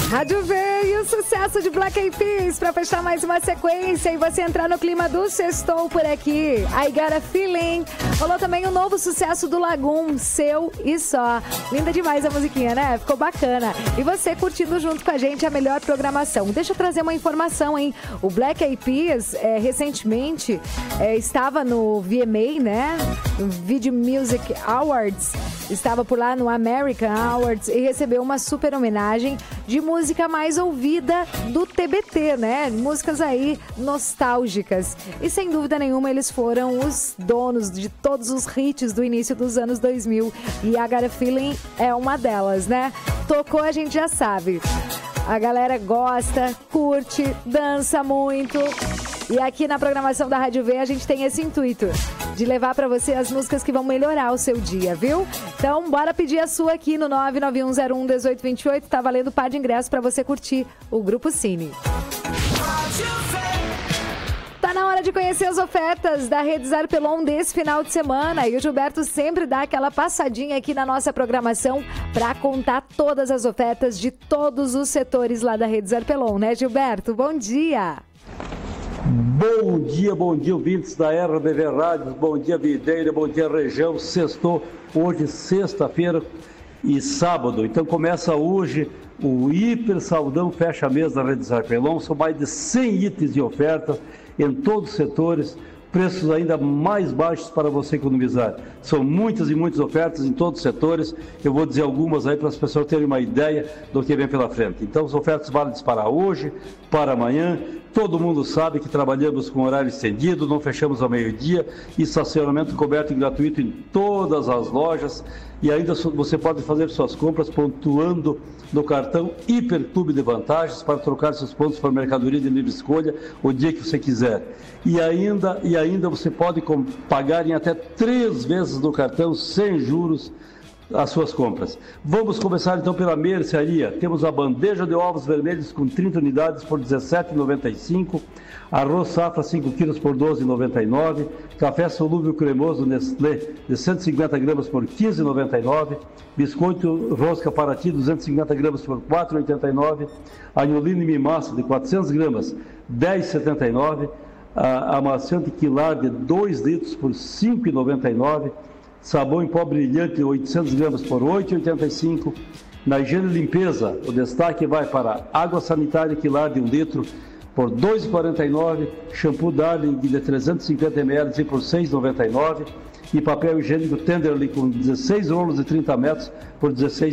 Rádio V e o sucesso de Black Eyed Peas para fechar mais uma sequência e você entrar no clima do sextou por aqui. I Got a Feeling. Rolou também o novo sucesso do Lagoon, Seu e Só. Linda demais a musiquinha, né? Ficou bacana. E você curtindo junto com a gente a melhor programação. Deixa eu trazer uma informação, hein? O Black Eyed Peas, recentemente, estava no VMA, né? No Video Music Awards. Estava por lá no American Awards e recebeu uma super homenagem de música mais ouvida do TBT, né? Músicas aí nostálgicas. E sem dúvida nenhuma eles foram os donos de todos os hits do início dos anos 2000. E I Got a Feeling é uma delas, né? Tocou, a gente já sabe. A galera gosta, curte, dança muito. E aqui na programação da Rádio V a gente tem esse intuito de levar para você as músicas que vão melhorar o seu dia, viu? Então, bora pedir a sua aqui no 991011828. Tá valendo par de ingressos para você curtir o Grupo Cine. Tá na hora de conhecer as ofertas da Rede Zarpelon desse final de semana. E o Gilberto sempre dá aquela passadinha aqui na nossa programação para contar todas as ofertas de todos os setores lá da Rede Zarpelon, né, Gilberto? Bom dia! Bom dia, ouvintes da RBV Rádio, bom dia, Videira, bom dia, região. Sextou, hoje, sexta-feira e sábado. Então começa hoje o Hiper Saldão Fecha Mês da Rede Zarpelon. São mais de 100 itens de ofertas em todos os setores, preços ainda mais baixos para você economizar. São muitas e muitas ofertas em todos os setores. Eu vou dizer algumas aí para as pessoas terem uma ideia do que vem pela frente. Então, as ofertas válidas para hoje, para amanhã. Todo mundo sabe que trabalhamos com horário estendido, não fechamos ao meio-dia, estacionamento coberto e gratuito em todas as lojas. E ainda você pode fazer suas compras pontuando no cartão Hiperclube de Vantagens para trocar seus pontos por mercadoria de livre escolha o dia que você quiser. E ainda você pode pagar em até 3 vezes no cartão sem juros as suas compras. Vamos começar então pela mercearia. Temos a bandeja de ovos vermelhos com 30 unidades por R$ 17,95, arroz safra 5 quilos por R$ 12,99, café solúvel cremoso Nestlé de 150 gramas por R$ 15,99, biscoito rosca Paraty 250 gramas por R$ 4,89, anilina mimassa de 400 gramas R$ 10,79, amaciante quilar de 2 litros por R$ 5,99, sabão em pó brilhante 800 gramas por R$ 8,85. Na higiene e limpeza, o destaque vai para água sanitária quilar de 1 litro por R$ 2,49, shampoo Darling de 350 ml por R$ 6,99 e papel higiênico Tenderly com 16 rolos de 30 metros por R$ 16,99.